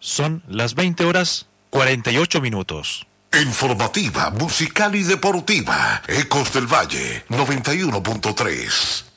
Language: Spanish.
Son las 20:48. Informativa, musical y deportiva. Ecos del Valle 91.3.